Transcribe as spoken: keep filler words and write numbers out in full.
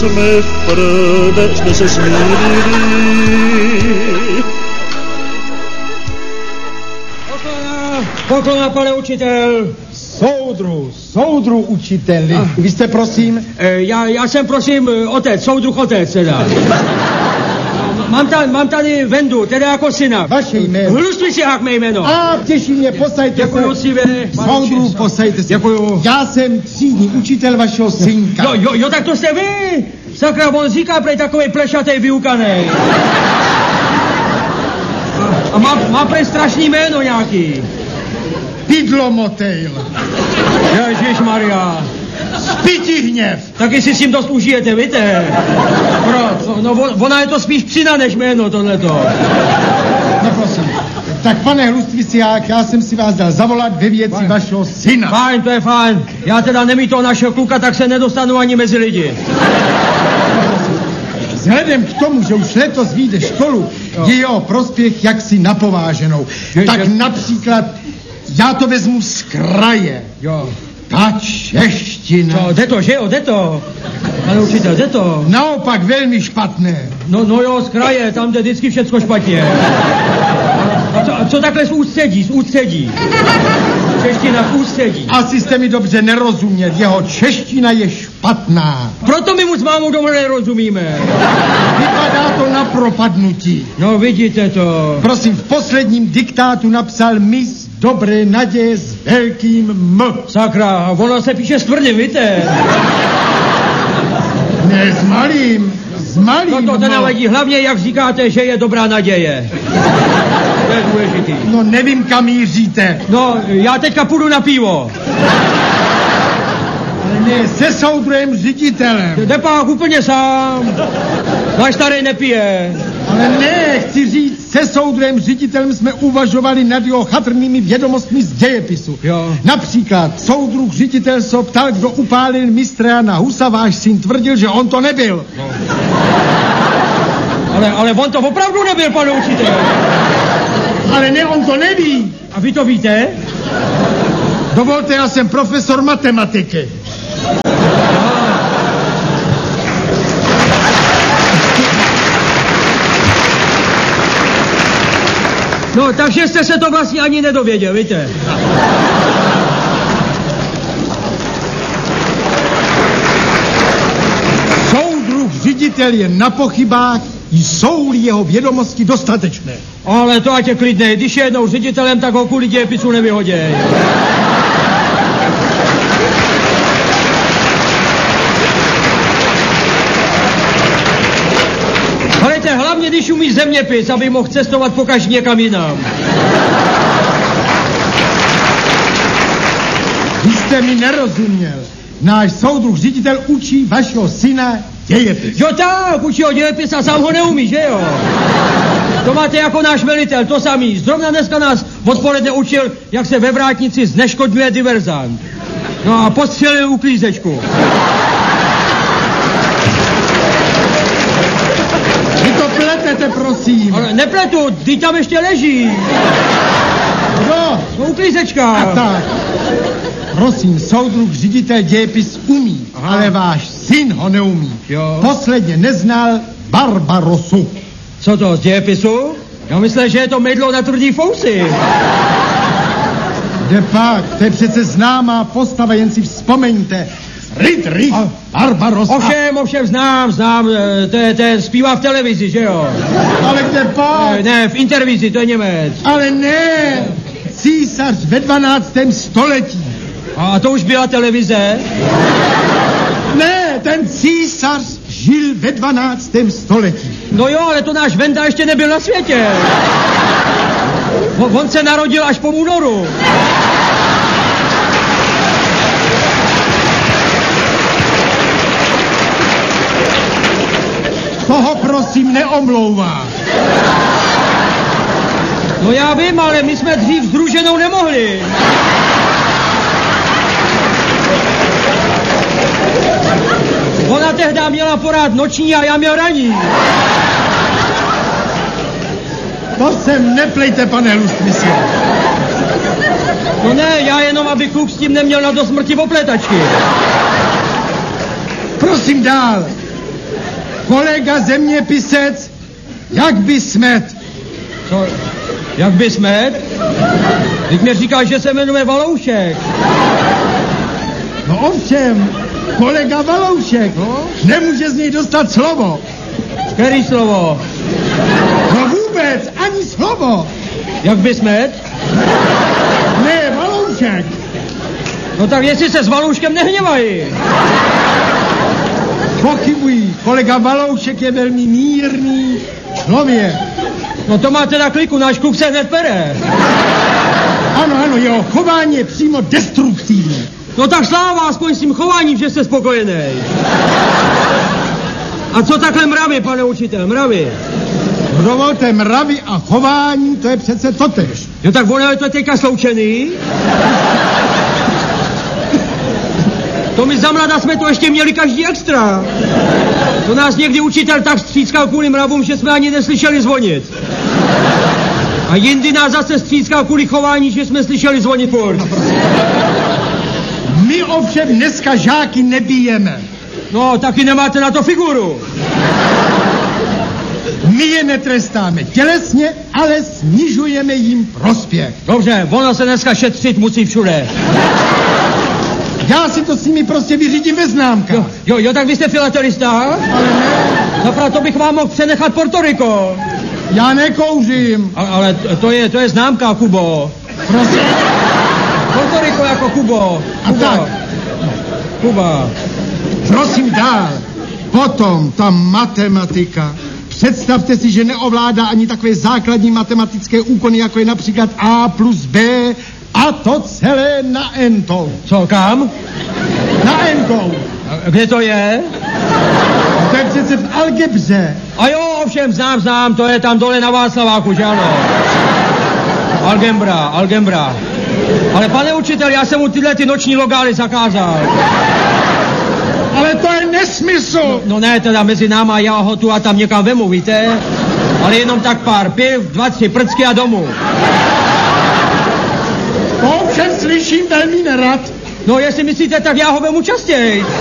jsme vprve, jsme se smírili. Poklona, poklona, pane učitel. Soudru, soudru učiteli. Ah. Vy jste, prosím? E, já, já jsem, prosím, otec, soudruh otec, teda. Mám, ta, mám tady Vendu, teda jako syna. Vaše jméno. Hlustvičák mé jméno. A těší mě, posaďte Děkuju se. si, vy. Soudru, posaďte se. Děkuju. Já jsem třídní učitel vašeho synka. Jo, jo, jo, tak to jste vy. Sakra, on říká prej takovej plešatej vyukanej. A, a má, má prej strašný jméno nějaký. Pidlomotejl. Ježišmarja. Spiti hněv. Taky si s tím dost užijete, víte? Proč? No, no, ona je to spíš psina než jméno, tohleto. No prosím. Tak pane Hlustvičák, já jsem si vás dal zavolat ve věci fajn. Vašeho syna. Fajn, to je fajn. Já teda nemí toho našeho kluka, tak se nedostanu ani mezi lidi. Vzhledem k tomu, že už letos vyjde školu, jo. Je jeho prospěch jaksi napováženou. Je, tak je... například, já to vezmu z kraje. Jo. Ta čeština. No, jde to, že jo, jde to. Pane učitel, jde to. Naopak velmi špatné. No, no jo, z kraje, tam jde vždycky všecko špatně. A co, a co takhle z ústředí, z ústředí? Čeština z ústředí. Asi jste mi dobře nerozuměl, jeho čeština je špatná. Proto my mu s mámou doma nerozumíme. Vypadá to na propadnutí. No, vidíte to. Prosím, v posledním diktátu napsal mis dobré naděje s velkým M. Sakra, ono se píše s tvrdým, víte? Ne, s malým, s malým. No to nevadí, hlavně jak říkáte, že je dobrá naděje. To je důležitý. No nevím, kam míříte. No, já teďka půjdu na pivo. Ale ne, se soudruhem ředitelem. Jde pak úplně sám. Náš starý nepije. Ale ne, chci říct, se soudruhem ředitelem jsme uvažovali nad jeho chatrnými vědomostmi z dějepisu. Jo. Například soudruh ředitel se ptal, kdo upálil mistra Jana Husa, váš syn tvrdil, že on to nebyl. No. Ale, ale on to opravdu nebyl, pane učitel. Ale ne, on to neví. A vy to víte? Dovolte, já jsem profesor matematiky. No, takže jste se to vlastně ani nedověděl, víte? Soudruh ředitel je na pochybách, jsou-li jeho vědomosti dostatečné. Ale to ať je klidnej, když je jednou ředitelem, tak ho kvůli dějepisu nevyhoděj. Hlejte, hlavně když umí zeměpis, aby mohl cestovat pokaž někam jinam. Vy jste mi nerozuměl. Náš soudruh ředitel učí vašeho syna dějepis. Jo tak, učí ho dějepis a sám ho neumí, že jo? To máte jako náš velitel, to samý. Zrovna dneska nás odpoledne učil, jak se ve vrátnici zneškodňuje diverzant. No a postřelil uklízečku. Vy to pletete, prosím. Ale nepletu, ty tam ještě leží. No, no uklízečka. A tak. Prosím, soudruh ředitel dějepis umí, aha, ale váš syn ho neumí. Jo. Posledně neznal Barbarosu. Co to, z dějepisu? Já myslím, že je to mydlo na tvrdý fousy. De pak, to je přece známá postava, jen si vzpomeňte. Friedrich Barbarossa. Ovšem, ovšem, znám, znám, to je, to je, zpívá v televizi, že jo? Ale kde pak? Ne, ne, v intervizi, to je Němec. Ale ne, císař ve dvanáctém století. A to už byla televize? Ne, ten císař žil ve dvanáctém století. No jo, ale to náš Venda ještě nebyl na světě. On, on se narodil až po únoru. Toho prosím neomlouvá. No já vím, ale my jsme dřív s Druženou nemohli. Ona tehdy měla porád noční a já měl ranní. To sem neplejte, pane Hlustvičák. No ne, já jenom, aby kluk s tím neměl na do smrti opletačky. Prosím dál. kolega zeměpisec, jak by smet. Co? Jak by smet? Teď mi říkáš, že se jmenuje Valoušek. No ovšem, kolega Valoušek, No? nemůže z něj dostat slovo. Který slovo? No vůbec, ani slovo. Jak by smet? Ne, Valoušek. No tak jestli se s Valouškem nehněvají. Pochybují, kolega Valoušek je velmi mírný člověk. No to máte na kliku, náš kluk se hned pere. Ano, ano, jeho chování je přímo destruktivní. No tak sláva aspoň s tím chováním, že jste spokojený. A co takhle mravy, pane učitel, mravy? Dovolte, mravy a chování, to je přece totéž. No tak ono je to teďka sloučený. To my za mlada jsme to ještě měli každý extra. To nás někdy učitel tak stříckal kvůli mravům, že jsme ani neslyšeli zvonit. A jindy nás zase stříckal kvůli chování, že jsme slyšeli zvonit furt. My ovšem dneska žáky nebijeme. No, taky nemáte na to figuru. My je netrestáme tělesně, ale snižujeme jim prospěch. Dobře, ono se dneska šetřit musí všude. Já si to s nimi prostě vyřídím ve známkách. Jo, jo, jo, tak vy jste filatelista? Ale ne, No proto bych vám mohl přenechat Porto Rico. já nekouřím. A, ale to je, to je známka, Kubo. Prostě, Porto Rico jako Kubo. A Kubo. tak. Kuba. prosím dál. Potom ta matematika. Představte si, že neovládá ani takové základní matematické úkony, jako je například A plus B, a to celé na entou. Co, kam? Na entou. A kde to je? To je přece v algebře. A jo, ovšem, znám, znám, to je tam dole na Václaváku, že ano? Algebra, algebra. Ale pane učitel, já jsem mu tyhle ty noční logály zakázal. Ale to je nesmysl. No ne, teda mezi náma, já ho tu a tam někam vemu, víte? Ale jenom tak pár piv, dva, tři prcky a domů. To ovšem slyším velmi nerad. No jestli myslíte, tak já ho vemu častěji.